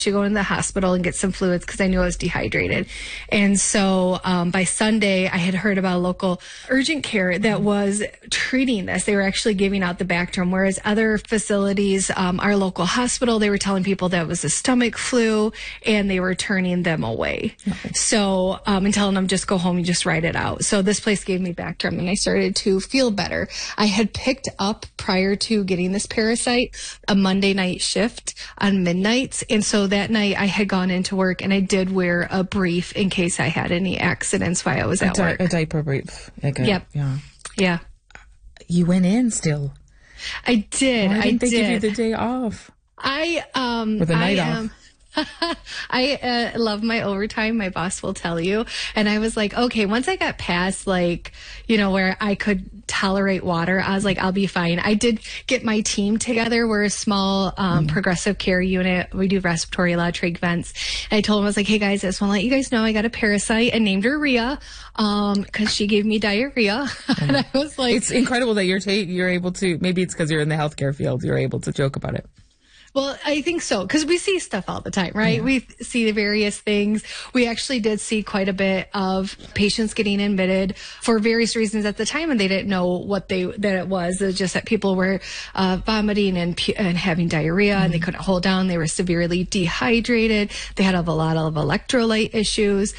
to go in the hospital and get some fluids because I knew I was dehydrated. And so by Sunday, I had heard about a local urgent care that was treating this. They were actually giving out the Bactrim, whereas other facilities, our local hospital, they were telling people that it was a stomach flu and they were turning them away. Okay. So, and telling them just go home, you just write it out. So this place gave me Bactrim and I started to feel better. I had picked up prior to getting this parasite a Monday night shift on midnights. And so that night I had gone into work and I did wear a brief in case I had any accidents while I was at work. A diaper brief. Okay. Yep. Yeah. Yeah. You went in still. I did. Why didn't they give you the day off? Or the night off? I love my overtime. My boss will tell you. And I was like, okay, once I got past where I could tolerate water, I was like, I'll be fine. I did get my team together. We're a small progressive care unit. We do respiratory, a lot of trach vents. And I told them, I was like, hey guys, I just want to let you guys know I got a parasite and named her Rhea because she gave me diarrhea. And I was like, it's incredible that you're able to, maybe it's because you're in the healthcare field, you're able to joke about it. Well, I think so, because we see stuff all the time, right? Yeah. We see the various things. We actually did see quite a bit of patients getting admitted for various reasons at the time, and they didn't know that it was. It was just that people were vomiting and having diarrhea, and they couldn't hold down. They were severely dehydrated. They had a lot of electrolyte issues.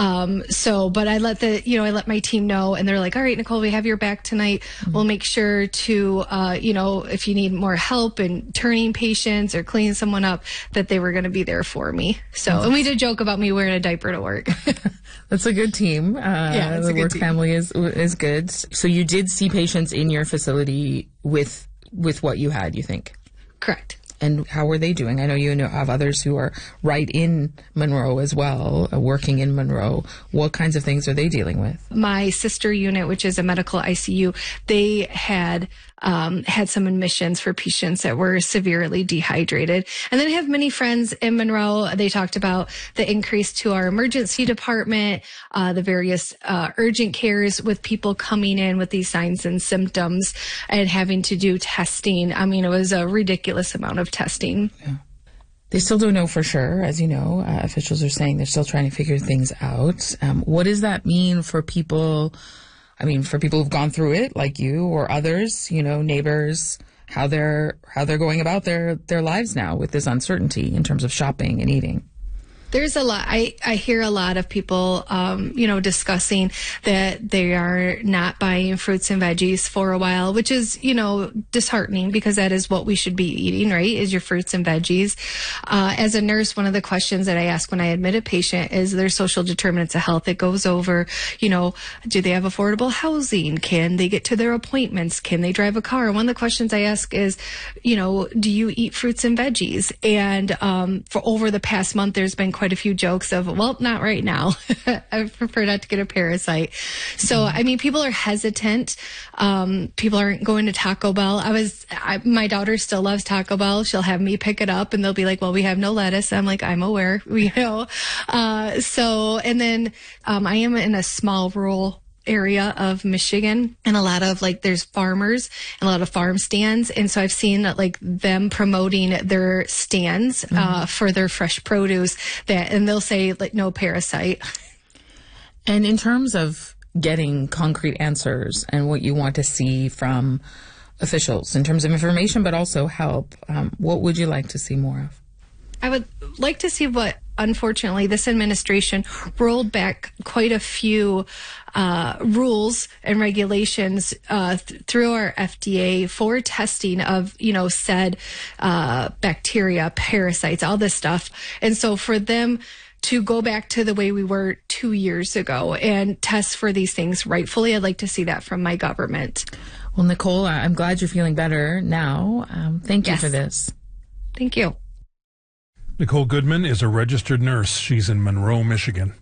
But I let my team know, and they're like, all right, Nicole, we have your back tonight. We'll make sure to, if you need more help in turning patients or cleaning someone up, that they were going to be there for me. So, and we did joke about me wearing a diaper to work. That's a good team. The work family is good. So you did see patients in your facility with what you had, you think? Correct. And how were they doing? I know you have others who are right in Monroe as well, working in Monroe. What kinds of things are they dealing with? My sister unit, which is a medical ICU, they had some admissions for patients that were severely dehydrated. And then I have many friends in Monroe. They talked about the increase to our emergency department, the various urgent cares with people coming in with these signs and symptoms and having to do testing. I mean, it was a ridiculous amount of testing. Yeah. They still don't know for sure. As you know, officials are saying they're still trying to figure things out. What does that mean for people? I mean, for people who've gone through it, like you or others, neighbors, how they're going about their lives now with this uncertainty in terms of shopping and eating. There's a lot. I hear a lot of people, discussing that they are not buying fruits and veggies for a while, which is, disheartening because that is what we should be eating, right? Is your fruits and veggies. As a nurse, one of the questions that I ask when I admit a patient is their social determinants of health. It goes over, do they have affordable housing? Can they get to their appointments? Can they drive a car? One of the questions I ask is, do you eat fruits and veggies? And for over the past month, there's been quite a few jokes of, well, not right now. I prefer not to get a parasite. So, I mean, people are hesitant. People aren't going to Taco Bell. My daughter still loves Taco Bell. She'll have me pick it up and they'll be like, well, we have no lettuce. I'm like, I'm aware, and then, I am in a small rural area of Michigan, and a lot of there's farmers and a lot of farm stands, and so I've seen them promoting their stands for their fresh produce and they'll say no parasite. And in terms of getting concrete answers and what you want to see from officials in terms of information but also help, what would you like to see more of? I would like to see what, unfortunately, this administration rolled back quite a few rules and regulations through our FDA for testing of, said bacteria, parasites, all this stuff. And so for them to go back to the way we were 2 years ago and test for these things rightfully, I'd like to see that from my government. Well, Nicole, I'm glad you're feeling better now. Thank you for this. Thank you. Nicole Goodman is a registered nurse. She's in Monroe, Michigan.